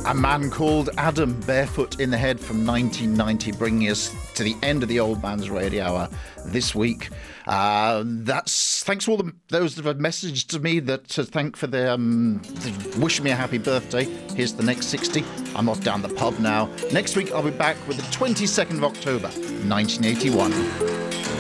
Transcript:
A Man Called Adam, Barefoot in the Head from 1990, bringing us to the end of the Old Man's Radio Hour this week. That's thanks to all those that have messaged to me to thank for their wishing me a happy birthday. Here's the next 60. I'm off down the pub now. Next week I'll be back with the 22nd of October, 1981.